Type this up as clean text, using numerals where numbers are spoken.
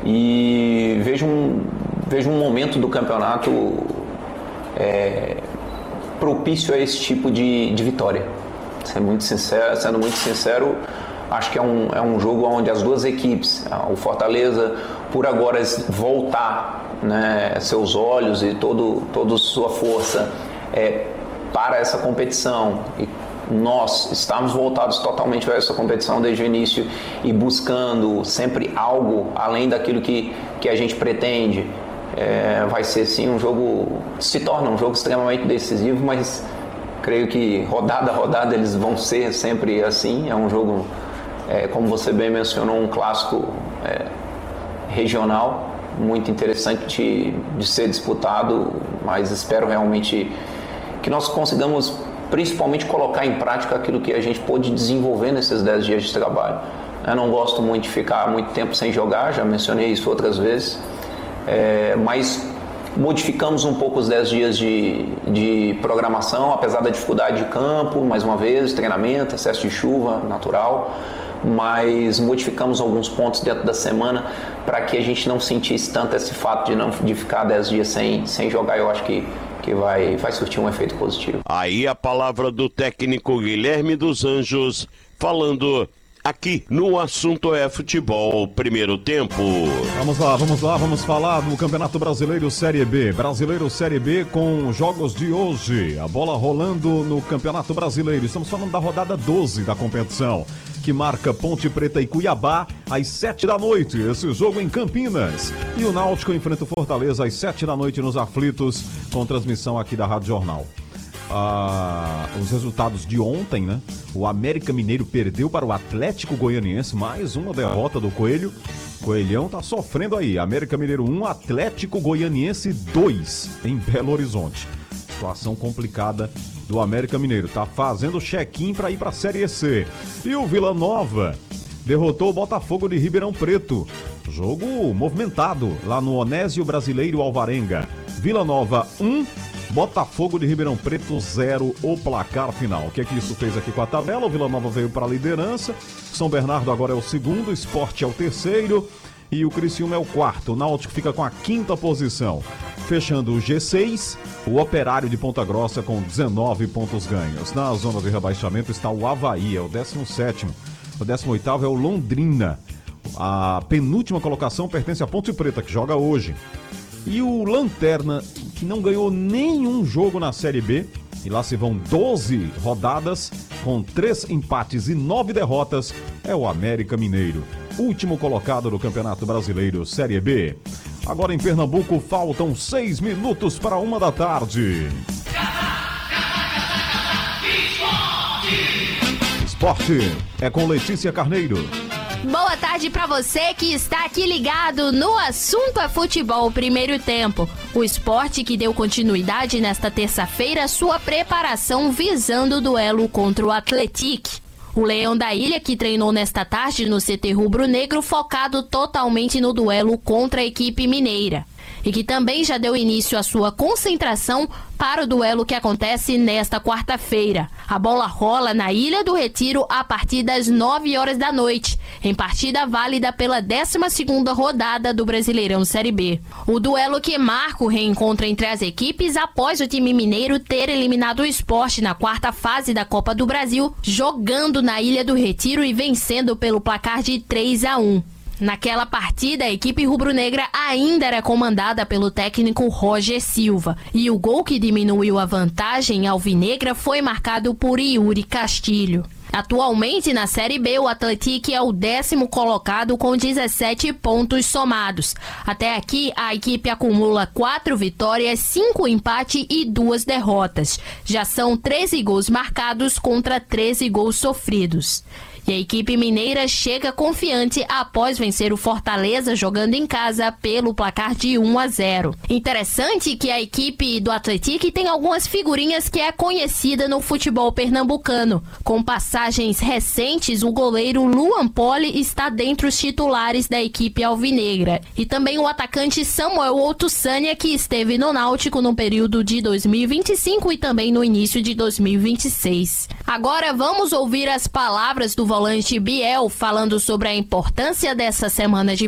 e vejo um momento do campeonato propício a esse tipo de vitória. Sendo muito sincero, acho que é um jogo onde as duas equipes, o Fortaleza, por agora voltar, né, seus olhos e toda sua força para essa competição, e nós estamos voltados totalmente para essa competição desde o início e buscando sempre algo além daquilo que a gente pretende. Vai ser sim se torna um jogo extremamente decisivo, mas creio que rodada a rodada eles vão ser sempre assim. É um jogo, como você bem mencionou, um clássico regional, muito interessante de ser disputado, mas espero realmente que nós consigamos principalmente colocar em prática aquilo que a gente pôde desenvolver nesses 10 dias de trabalho. Eu não gosto muito de ficar muito tempo sem jogar, já mencionei isso outras vezes, mas modificamos um pouco os 10 dias de programação, apesar da dificuldade de campo, mais uma vez, treinamento, excesso de chuva natural, mas modificamos alguns pontos dentro da semana para que a gente não sentisse tanto esse fato de ficar 10 dias sem jogar. Eu acho que vai surtir um efeito positivo. Aí a palavra do técnico Guilherme dos Anjos, falando aqui no Assunto é Futebol, primeiro tempo. Vamos falar do Campeonato Brasileiro Série B. Brasileiro Série B com jogos de hoje. A bola rolando no Campeonato Brasileiro. Estamos falando da rodada 12 da competição, que marca Ponte Preta e Cuiabá às 7 da noite. Esse jogo em Campinas. E o Náutico enfrenta o Fortaleza às 7 da noite nos Aflitos, com transmissão aqui da Rádio Jornal. Os resultados de ontem, né? O América Mineiro perdeu para o Atlético Goianiense, mais uma derrota do Coelho. Coelhão tá sofrendo aí. América Mineiro 1, Atlético Goianiense 2 em Belo Horizonte. Situação complicada do América Mineiro. Tá fazendo check-in para ir para a Série C. E o Vila Nova derrotou o Botafogo de Ribeirão Preto. Jogo movimentado lá no Onésio Brasileiro Alvarenga. Vila Nova 1, Botafogo de Ribeirão Preto 0, o placar final. O que é que isso fez aqui com a tabela? O Vila Nova veio para a liderança, São Bernardo agora é o segundo, Sport é o terceiro e o Criciúma é o quarto. O Náutico fica com a quinta posição. Fechando o G6, o Operário de Ponta Grossa com 19 pontos ganhos. Na zona de rebaixamento está o Avaí, é o 17º. O 18º é o Londrina. A penúltima colocação pertence à Ponte Preta, que joga hoje. E o Lanterna, que não ganhou nenhum jogo na Série B, e lá se vão 12 rodadas, com 3 empates e 9 derrotas, é o América Mineiro, último colocado do Campeonato Brasileiro Série B. Agora em Pernambuco faltam 6 minutos para 1 da tarde. Esporte é com Letícia Carneiro. Boa tarde pra você que está aqui ligado no Assunto é Futebol, primeiro tempo. O esporte que deu continuidade nesta terça-feira à sua preparação visando o duelo contra o Atlético. O Leão da Ilha, que treinou nesta tarde no CT rubro-negro, focado totalmente no duelo contra a equipe mineira. E que também já deu início à sua concentração para o duelo que acontece nesta quarta-feira. A bola rola na Ilha do Retiro a partir das 9 horas da noite, em partida válida pela 12ª rodada do Brasileirão Série B. O duelo que marca o reencontro entre as equipes após o time mineiro ter eliminado o Sport na quarta fase da Copa do Brasil, jogando na Ilha do Retiro e vencendo pelo placar de 3-1. Naquela partida, a equipe rubro-negra ainda era comandada pelo técnico Roger Silva. E o gol que diminuiu a vantagem alvinegra foi marcado por Yuri Castilho. Atualmente, na Série B, o Atlético é o 10º colocado com 17 pontos somados. Até aqui, a equipe acumula 4 vitórias, 5 empates e 2 derrotas. Já são 13 gols marcados contra 13 gols sofridos. E a equipe mineira chega confiante após vencer o Fortaleza jogando em casa pelo placar de 1-0. Interessante que a equipe do Atlético tem algumas figurinhas que é conhecida no futebol pernambucano. Com passagens recentes, o goleiro Luan Poli está dentre os titulares da equipe alvinegra. E também o atacante Samuel Otussania, que esteve no Náutico no período de 2025 e também no início de 2026. Agora vamos ouvir as palavras do volante Biel falando sobre a importância dessa semana de